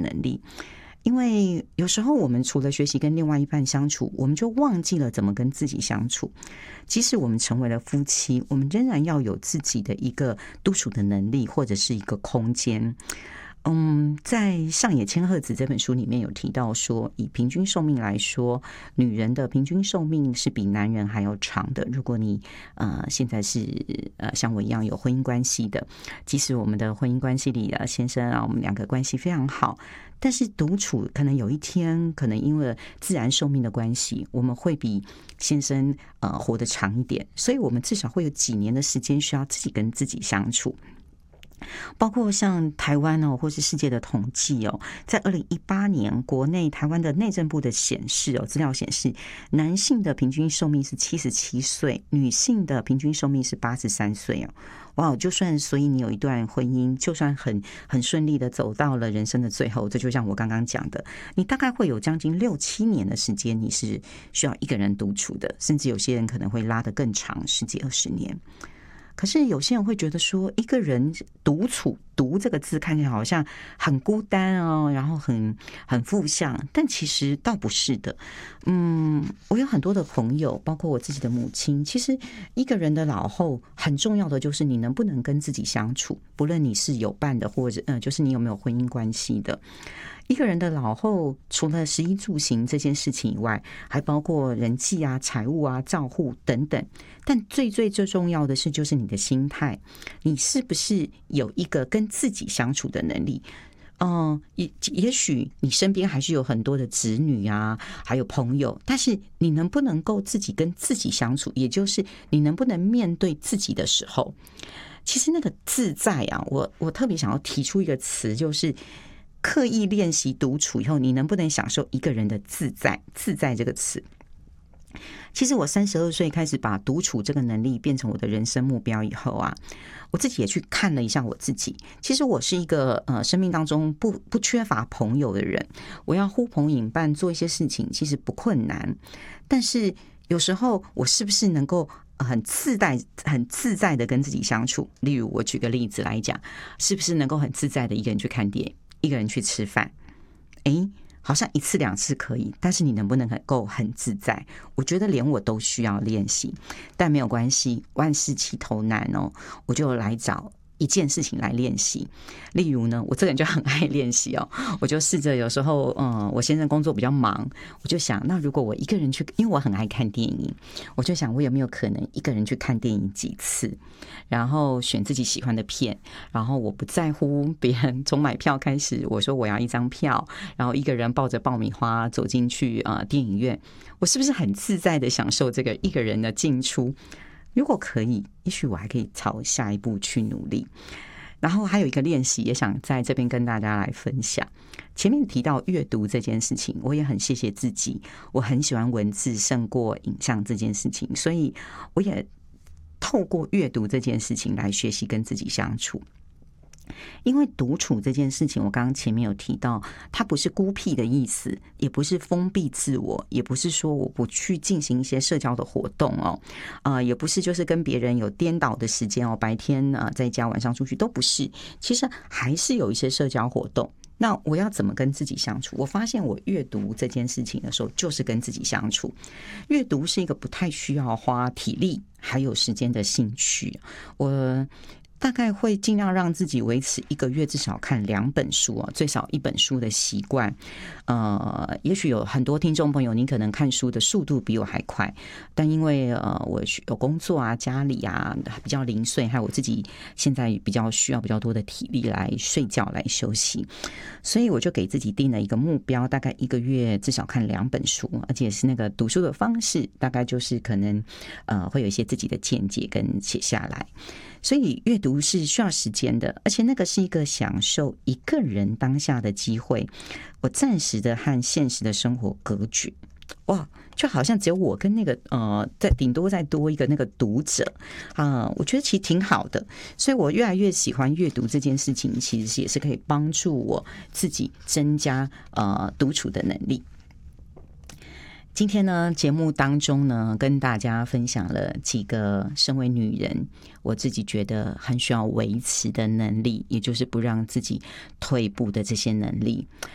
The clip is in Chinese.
能力。因为有时候我们除了学习跟另外一半相处，我们就忘记了怎么跟自己相处。即使我们成为了夫妻，我们仍然要有自己的一个独处的能力，或者是一个空间。在上野千鹤子这本书里面有提到说，以平均寿命来说，女人的平均寿命是比男人还要长的。如果你现在是像我一样有婚姻关系的，即使我们的婚姻关系里先生我们两个关系非常好，但是独处可能有一天，可能因为自然寿命的关系，我们会比先生活得长一点，所以我们至少会有几年的时间需要自己跟自己相处。包括像台湾或是世界的统计在2018年国内台湾的内政部的显示资料显示，男性的平均寿命是77岁，女性的平均寿命是83岁哇，就算所以你有一段婚姻，就算很顺利的走到了人生的最后，这就像我刚刚讲的，你大概会有将近6-7年的时间，你是需要一个人独处的，甚至有些人可能会拉得更长，10几20年。可是有些人会觉得说，一个人独处，独这个字看起来好像很孤单然后很负向，但其实倒不是的。我有很多的朋友，包括我自己的母亲，其实一个人的老后很重要的就是你能不能跟自己相处，不论你是有伴的，或者就是你有没有婚姻关系的。一个人的老后，除了食衣住行这件事情以外，还包括人际财务照护等等。但最重要的是，就是你的心态，你是不是有一个跟自己相处的能力？也许你身边还是有很多的子女还有朋友，但是你能不能够自己跟自己相处，也就是你能不能面对自己的时候，其实那个自在我特别想要提出一个词，就是刻意练习独处以后，你能不能享受一个人的自在？自在这个词，其实我32岁开始把独处这个能力变成我的人生目标以后我自己也去看了一下我自己。其实我是一个生命当中不缺乏朋友的人，我要呼朋引伴做一些事情其实不困难，但是有时候我是不是能够很自在的跟自己相处？例如我举个例子来讲，是不是能够很自在的一个人去看电影，一个人去吃饭？好像1次2次可以，但是你能不能够很自在？我觉得连我都需要练习，但没有关系，万事起头难我就来找一件事情来练习。例如呢，我这个人就很爱练习我就试着有时候我先生工作比较忙，我就想，那如果我一个人去，因为我很爱看电影，我就想我有没有可能一个人去看电影几次，然后选自己喜欢的片，然后我不在乎别人从买票开始，我说我要1张票，然后一个人抱着爆米花走进去电影院，我是不是很自在的享受这个一个人的进出？如果可以，也许我还可以朝下一步去努力。然后还有一个练习也想在这边跟大家来分享。前面提到阅读这件事情，我也很谢谢自己，我很喜欢文字胜过影像这件事情，所以我也透过阅读这件事情来学习跟自己相处。因为独处这件事情，我刚刚前面有提到，它不是孤僻的意思，也不是封闭自我，也不是说我不去进行一些社交的活动也不是就是跟别人有颠倒的时间白天在家，晚上出去，都不是。其实还是有一些社交活动。那我要怎么跟自己相处？我发现我阅读这件事情的时候，就是跟自己相处。阅读是一个不太需要花体力还有时间的兴趣。我大概会尽量让自己维持1个月至少看2本书最少1本书的习惯。也许有很多听众朋友，你可能看书的速度比我还快，但因为我有工作家里比较零碎，还有我自己现在比较需要比较多的体力来睡觉来休息，所以我就给自己定了一个目标，大概1个月至少看2本书，而且是那个读书的方式，大概就是可能会有一些自己的见解跟写下来。所以阅读是需要时间的，而且那个是一个享受一个人当下的机会。我暂时的和现实的生活隔绝，哇，就好像只有我跟那个再顶多再多一个那个读者我觉得其实挺好的。所以我越来越喜欢阅读这件事情，其实也是可以帮助我自己增加独处的能力。今天呢，节目当中呢，跟大家分享了几个身为女人我自己觉得很需要维持的能力，也就是不让自己退步的这些能力。